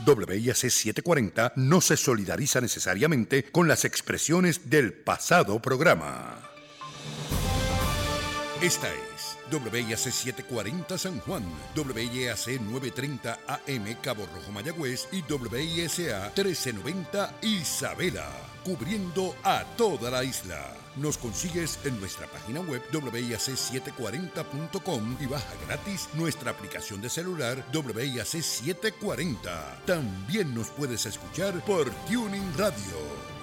WIAC 740 no se solidariza necesariamente con las expresiones del pasado programa. Esta es WIAC 740 San Juan, WIAC 930 AM Cabo Rojo Mayagüez y WISA 1390 Isabela, cubriendo a toda la isla. Nos consigues en nuestra página web WIAC740.com y baja gratis nuestra aplicación de celular WIAC 740. También nos puedes escuchar por Tuning Radio.